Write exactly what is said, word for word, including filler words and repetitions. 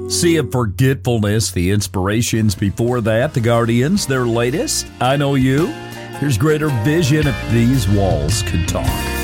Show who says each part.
Speaker 1: Sea of Forgetfulness, the inspirations before that, The Guardians, their latest, I Know You. Here's Greater Vision, If These Walls Could Talk.